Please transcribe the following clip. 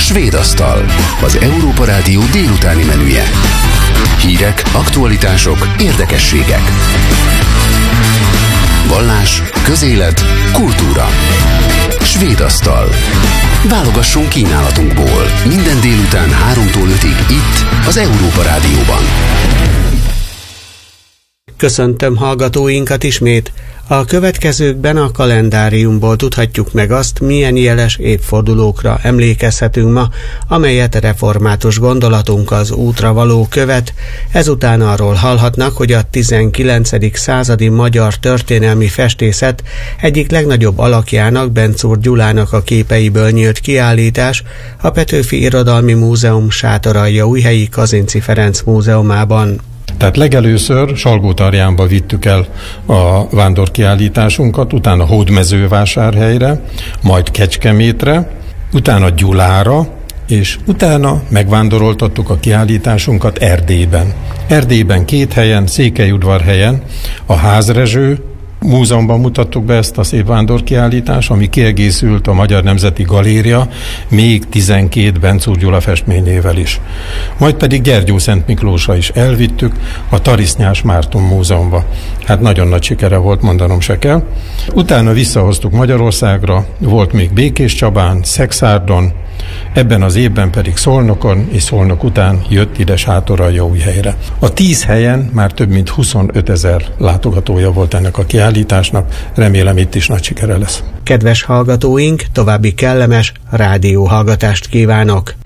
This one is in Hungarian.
Svéd asztal, az Európa Rádió délutáni menüje. Hírek, aktualitások, érdekességek. Vallás, közélet, kultúra. Svéd asztal. Válogassunk kínálatunkból. Minden délután 3-tól 5-ig itt, az Európa Rádióban. Köszöntöm hallgatóinkat ismét. A következőkben a kalendáriumból tudhatjuk meg azt, milyen jeles évfordulókra emlékezhetünk ma, amelyet református gondolatunk az útra való követ. Ezután arról hallhatnak, hogy a 19. századi magyar történelmi festészet egyik legnagyobb alakjának, Bencúr Gyulának a képeiből nyílt kiállítás a Petőfi Irodalmi Múzeum Sátoraljaújhelyi Kazinczy Ferenc Múzeumában. Tehát legelőször Salgótarjánba vittük el a vándorkiállításunkat, utána Hódmezővásárhelyre, majd Kecskemétre, utána Gyulára, és utána megvándoroltattuk a kiállításunkat Erdélyben. Erdélyben 2 helyen, Székelyudvarhelyen a Házrezső Múzeumban mutattuk be ezt a szép vándorkiállítást, ami kiegészült a Magyar Nemzeti Galéria még 12 Bencúr Gyula festményével is. Majd pedig Gyergyószent Miklósra is elvittük, a Tarisznyás Márton Múzeumba. Hát nagyon nagy sikere volt, mondanom se kell. Utána visszahoztuk Magyarországra, volt még Békéscsabán, Szekszárdon, ebben az évben pedig Szolnokon, és Szolnok után jött ide Sátoraljaújhelyre. A 10 helyen már több mint 25 000 látogatója volt ennek a kiállításnak, remélem itt is nagy sikere lesz. Kedves hallgatóink, további kellemes rádióhallgatást kívánok!